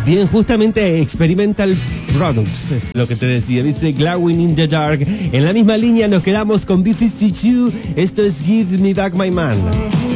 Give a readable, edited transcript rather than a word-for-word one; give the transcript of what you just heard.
Bien, justamente Experimental Products es lo que te decía, dice Glowing in the Dark. En la misma línea nos quedamos con B-52. Esto es Give Me Back My Man.